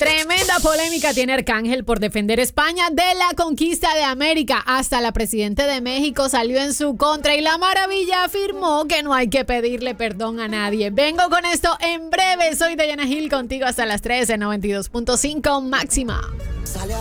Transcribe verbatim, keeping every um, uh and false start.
Tremenda polémica tiene Arcángel por defender España de la conquista de América. Hasta la presidenta de México salió en su contra y la maravilla afirmó que no hay que pedirle perdón a nadie. Vengo con esto en breve. Soy Diana Gil contigo hasta las trece, noventa y dos punto cinco máxima.